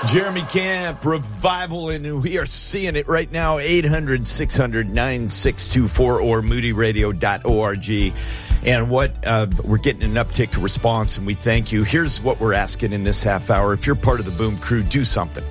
Jeremy Camp, Revival, and we are seeing it right now, 800-600-9624 or moodyradio.org. And we're getting an uptick to response, and we thank you. Here's what we're asking in this half hour. If you're part of the Boom Crew, do something.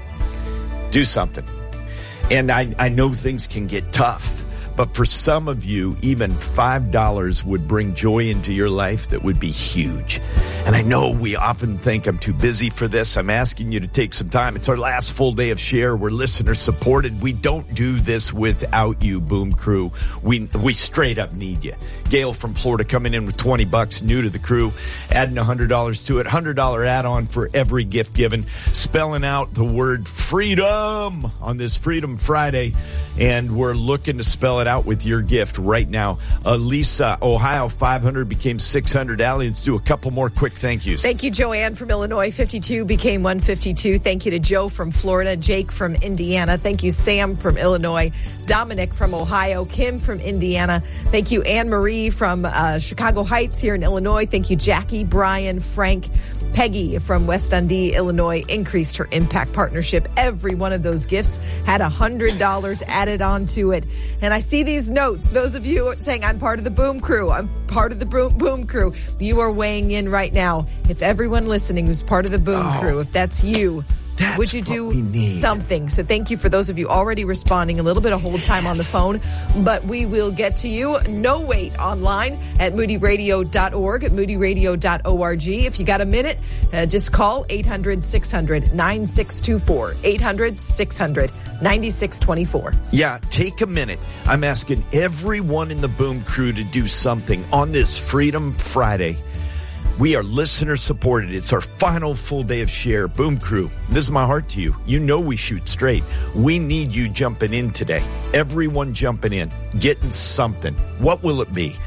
Do something. And I know things can get tough, but for some of you, even $5 would bring joy into your life that would be huge. And I know we often think I'm too busy for this. I'm asking you to take some time. It's our last full day of Share. We're listener supported. We don't do this without you, Boom Crew. We straight up need you. Gail from Florida coming in with $20, new to the crew, adding $100 to it. $100 add-on for every gift given. Spelling out the word freedom on this Freedom Friday. And we're looking to spell it out with your gift right now. Lisa, Ohio, 500 became 600. Allie, let's do a couple more quick thank yous. Thank you, Joanne from Illinois. 52 became 152. Thank you to Joe from Florida. Jake from Indiana. Thank you, Sam from Illinois. Dominic from Ohio. Kim from Indiana. Thank you, Anne-Marie from Chicago Heights here in Illinois. Thank you, Jackie, Brian, Frank. Peggy from West Dundee, Illinois, increased her impact partnership. Every one of those gifts had $100 added onto it. And I see these notes. Those of you saying, I'm part of the Boom Crew. I'm part of the Boom Crew. You are weighing in right now. If everyone listening who's part of the Boom Crew, if that's you, would you do something? So thank you for those of you already responding. A little bit of hold time on the phone, but we will get to you. No wait online at moodyradio.org, at moodyradio.org. If you got a minute, just call 800-600-9624, 800-600-9624. Yeah, take a minute. I'm asking everyone in the Boom Crew to do something on this Freedom Friday. We are listener supported. It's our final full day of Share. Boom Crew, this is my heart to you. You know we shoot straight. We need you jumping in today. Everyone jumping in, getting something. What will it be?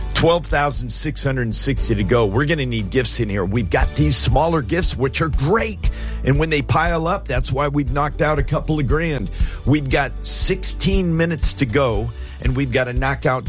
12,660 to go. We're going to need gifts in here. We've got these smaller gifts, which are great. And when they pile up, that's why we've knocked out a couple of grand. We've got 16 minutes to go. And we've got to knock out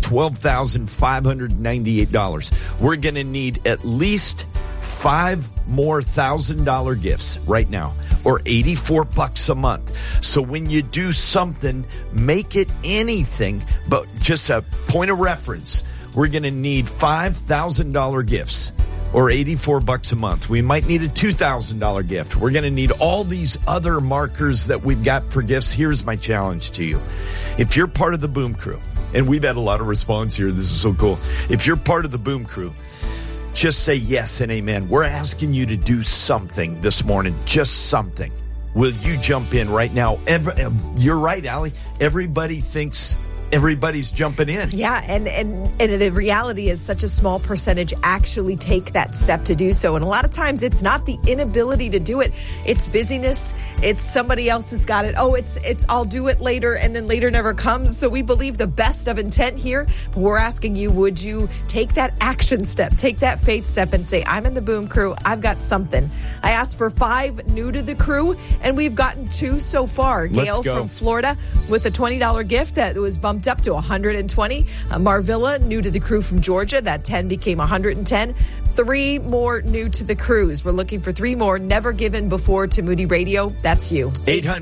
$12,598. We're going to need at least 5 more $1,000 gifts right now, or $84 a month. So when you do something, make it anything, but just a point of reference. We're going to need $5,000 gifts, or $84 a month. We might need a $2,000 gift. We're going to need all these other markers that we've got for gifts. Here's my challenge to you. If you're part of the Boom Crew, and we've had a lot of response here, this is so cool. If you're part of the Boom Crew, just say yes and amen. We're asking you to do something this morning, just something. Will you jump in right now? You're right, Allie. Everybody thinks everybody's jumping in. Yeah, and the reality is such a small percentage actually take that step to do so. And a lot of times it's not the inability to do it. It's busyness. It's somebody else has got it. Oh, it's I'll do it later, and then later never comes. So we believe the best of intent here. But we're asking you, would you take that action step, take that faith step and say, I'm in the Boom Crew. I've got something. I asked for 5 new to the crew, and we've gotten 2 so far. Gail from Florida with a $20 gift that was bumped up to 120. Marvilla, new to the crew from Georgia. That 10 became 110. 3 more new to the crews. We're looking for 3 more never given before to Moody Radio. That's you.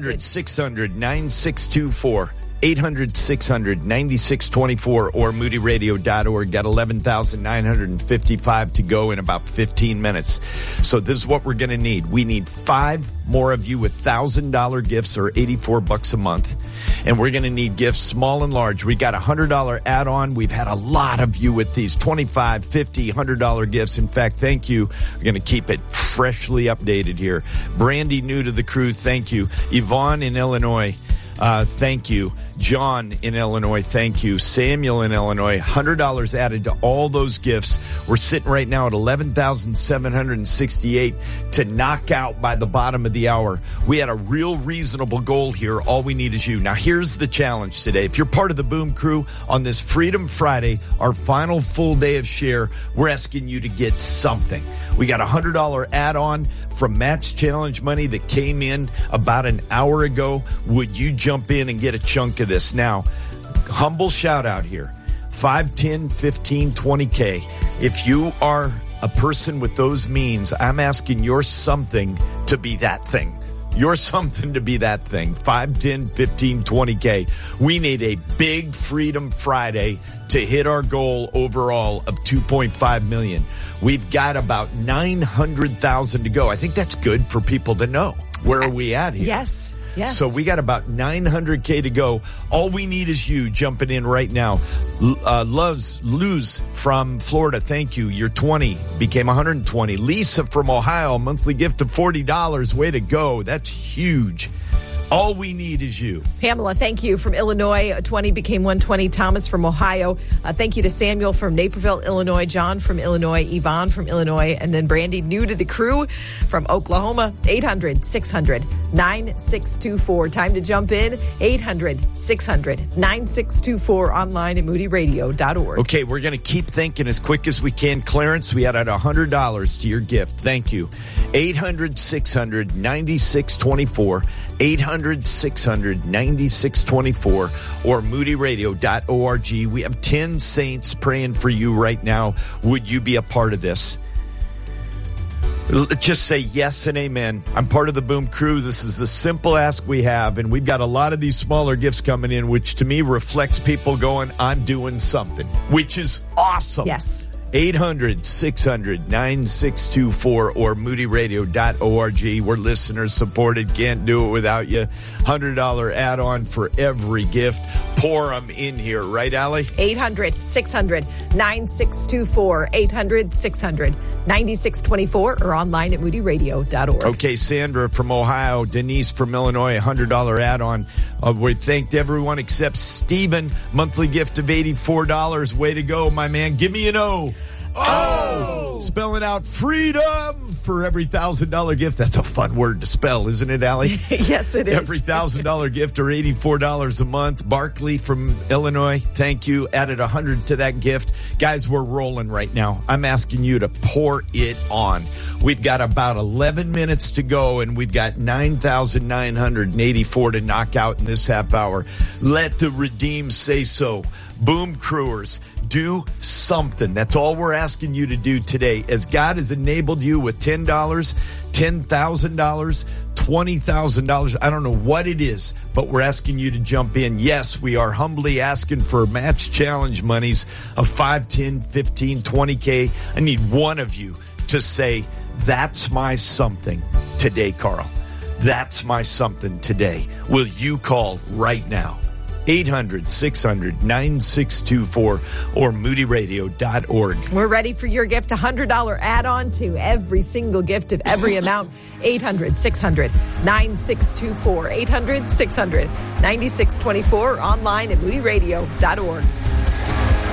800-600-9624. 800-600-9624 or moodyradio.org. Got 11,955 to go in about 15 minutes. So this is what we're going to need. We need 5 more of you with $1,000 gifts, or $84 a month. And we're going to need gifts small and large. We got a $100 add-on. We've had a lot of you with these $25, $50, $100 gifts. In fact, thank you. We're going to keep it freshly updated here. Brandy, new to the crew, thank you. Yvonne in Illinois, thank you. John in Illinois, thank you. Samuel in Illinois, $100 added to all those gifts. We're sitting right now at 11,768 to knock out by the bottom of the hour. We had a real reasonable goal here. All we need is you. Now, here's the challenge today. If you're part of the Boom Crew on this Freedom Friday, our final full day of Share, we're asking you to get something. We got a $100 add-on from Matt's Challenge money that came in about an hour ago. Would you jump in and get a chunk of this? Now, humble shout out here. 5, 10, 15, 20K. If you are a person with those means, I'm asking your something to be that thing. You're something to be that thing. 5, 10, 15, 20K. We need a big Freedom Friday to hit our goal overall of 2.5 million. We've got about 900,000 to go. I think that's good for people to know. Where are we at here? Yes. Yes. So we got about 900K to go. All we need is you jumping in right now. Luz from Florida, thank you. Your 20 became 120. Lisa from Ohio, a monthly gift of $40. Way to go. That's huge. All we need is you. Pamela, thank you. From Illinois, 20 became 120. Thomas from Ohio. Thank you to Samuel from Naperville, Illinois. John from Illinois. Yvonne from Illinois. And then Brandy, new to the crew, from Oklahoma. 800-600-9624. Time to jump in. 800-600-9624. Online at moodyradio.org. Okay, we're going to keep thinking as quick as we can. Clarence, we added $100 to your gift. Thank you. 800-600-9624. 800-600-9624 or moodyradio.org. We have 10 saints praying for you right now. Would you be a part of this? Just say yes and amen. I'm part of the Boom Crew. This is the simple ask we have, and we've got a lot of these smaller gifts coming in, which to me reflects people going, I'm doing something, which is awesome. Yes. 800-600-9624 or moodyradio.org. We're listener supported. Can't do it without you. $100 add-on for every gift. Pour them in here. Right, Allie? 800-600-9624. 800-600-9624 or online at moodyradio.org. Okay, Sandra from Ohio. Denise from Illinois, $100 add-on. We thanked everyone except Stephen. Monthly gift of $84. Way to go, my man. Give me an O. Oh! Spelling out freedom for every $1,000 gift. That's a fun word to spell, isn't it, Allie? Yes, it is. Every $1,000 gift or $84 a month. Barkley from Illinois, thank you. Added 100 to that gift. Guys, we're rolling right now. I'm asking you to pour it on. We've got about 11 minutes to go, and we've got 9,984 to knock out in this half hour. Let the redeemed say so. Boom Crewers, do something. That's all we're asking you to do today. As God has enabled you with $10, $10,000, $20,000, I don't know what it is, but we're asking you to jump in. Yes, we are humbly asking for match challenge monies of 5, 10, 15, 20K. I need one of you to say, that's my something today, Carl. That's my something today. Will you call right now? 800-600-9624 or moodyradio.org. We're ready for your gift. $100 add-on to every single gift of every amount. 800-600-9624. 800-600-9624 online at moodyradio.org.